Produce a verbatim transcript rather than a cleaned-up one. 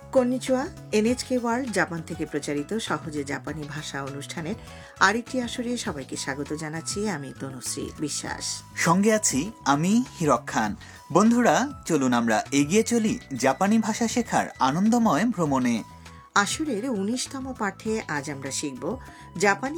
কন্নিচুয়া এনএচকে world Japan থেকে প্রচারিত সহজে জাপানি ভাষা অনুষ্ঠানের আরেকটি আসরে সবাইকে স্বাগত জানাচ্ছি। আমি তনুশ্রী বিশ্বাস, সঙ্গে আছি আমি হিরক খান। বন্ধুরা, চলুন আমরা এগিয়ে চলি জাপানি ভাষা শেখার আনন্দময় ভ্রমণে। আসরের উনিশতম পাঠে আজ আমরা শিখব জাপানি